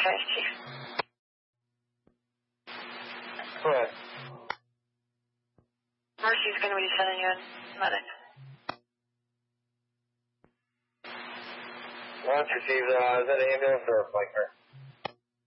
Chief. Go ahead. Mercy's going to be sending you a medic. Launch received, is that an ambulance or a flight car?